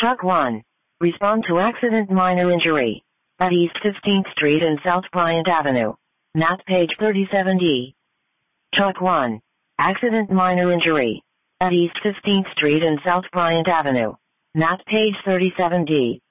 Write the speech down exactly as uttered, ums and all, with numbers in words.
Truck one. Respond to accident minor injury at East fifteenth Street and South Bryant Avenue. Map page thirty-seven D. Truck one. Accident minor injury at East fifteenth Street and South Bryant Avenue. Map page thirty-seven D.